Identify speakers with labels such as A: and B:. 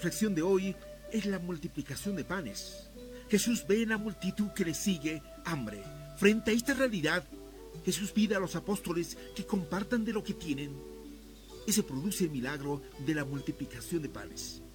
A: reflexión de hoy es la multiplicación de panes. Jesús ve en la multitud que le sigue hambre. Frente a esta realidad, Jesús pide a los apóstoles que compartan de lo que tienen y se produce el milagro de la multiplicación de panes.